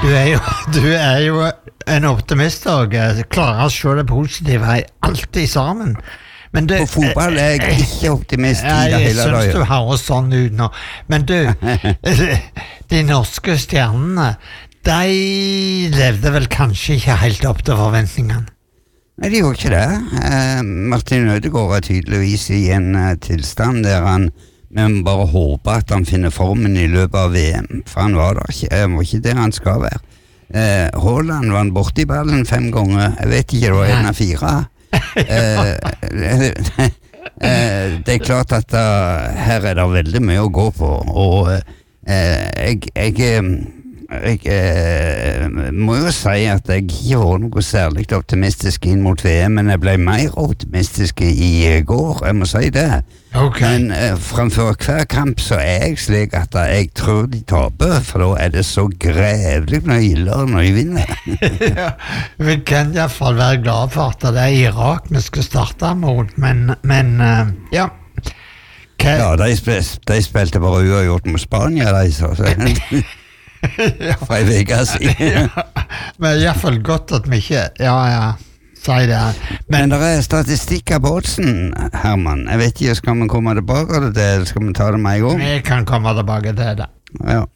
du er jo en optimist og klarer å se det positive alltid sammen. Men du, på fotball er jeg ikke optimist i det hele dagen. Jeg synes du høres sånn ut nå. Men du, de norske stjernene, de levde vel kanskje ikke helt opp til forventningene? Nei, de gjorde ikke det. Martin Ødegaard er tydeligvis i en tilstand der men bare håper at han finner formen i løpet av VM, for han var ikke der han skal være. Haaland var borte i ballen 5 ganger, jeg vet ikke, det var 1 av 4. Det er klart at her er det veldig mye å gå på, og jeg må jo si at jeg ikke var noe særlig optimistisk inn mot VM, men jeg ble mer optimistisk i går, jeg må si det. Okay. Men fremfor hver kamp så er jeg slik at jeg tror de taper, for da er det så grevlig nøyler når de vinner. Ja, vi kan i hvert fall være glad for at det er Irak vi skal starte mot, men ja. Ja, de spilte bare uavgjort mot Spania, de så. Fra en veka siden. Men i hvert fall godt at vi ikke si det. Men det er statistikker på oddsen, Herman. Jeg vet ikke, skal vi komme tilbake til det, eller skal vi ta det med en gang? Vi kan komme tilbake til det. Ja.